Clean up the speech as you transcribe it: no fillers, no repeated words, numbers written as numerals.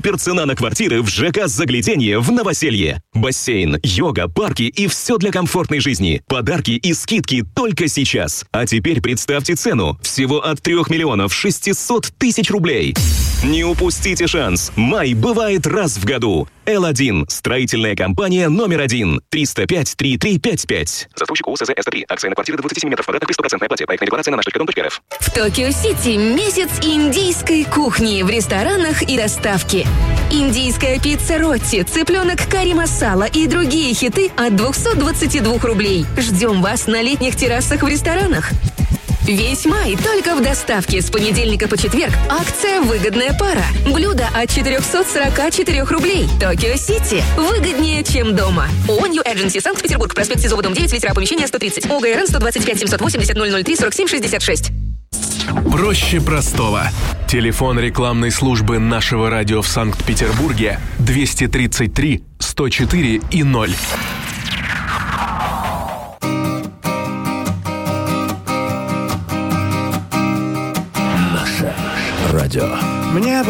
Суперцена на квартиры в ЖК «Загляденье» в Новоселье. Бассейн, йога, парки и все для комфортной жизни. Подарки и скидки только сейчас. А теперь представьте цену. Всего от 3 миллионов 600 тысяч рублей. Не упустите шанс. Май бывает раз в году. L1. Строительная компания номер 1. 305-3355. Застройщик ООО СЗ-СТ3. Акция на квартиры до 27 метров квадратных и 100% оплате. Проектная декларация на nаш.com.рф. В Токио-Сити месяц индийской кухни в ресторанах и доставке. Индийская пицца Ротти, цыпленок карри масала и другие хиты от 222 рублей. Ждем вас на летних террасах в ресторанах. Весь май только в доставке с понедельника по четверг. Акция «Выгодная пара». Блюдо от 444 рублей. Токио-Сити. Выгоднее, чем дома. ООО «Нью Эдженси», Санкт-Петербург, проспект Сизова, дом 9, литера помещения 130. ОГРН 125-780-003-47-66. Проще простого. Телефон рекламной службы нашего радио в Санкт-Петербурге 233 104 и 0. Радио. Мне